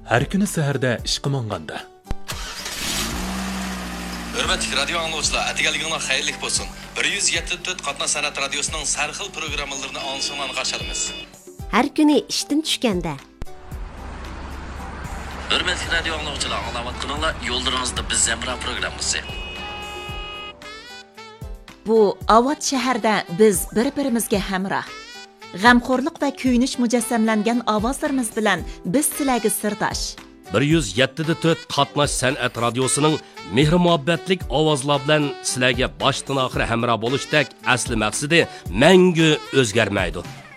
Her kuni saharda ishqa monganda. Hürmetli radyo anlayıcılar, atigaliginglar xayrli bo'lsin. 174 Qatnoq san'at radiosining sarxil programmalarini anglashinglarni qarshi olamiz. Har kuni ishdan tushganda. Hürmetli radyo anlayıcılar, anlavatqaninglar yo'llaringizda biz Zamra programmasi. Bu Avat shaharda biz bir-birimizga hamroh. G'amxo'rlik va kuyinish mujassamlangan ovozlarimiz bilan biz sizlarga sirdosh. 107.4 Qatnoq san'at radiosining mehr-muhabbatlik ovozlar bilan sizlarga boshdan oxir hamroh bo'lishdak asli maqsadi mangu o'zgarmaydi.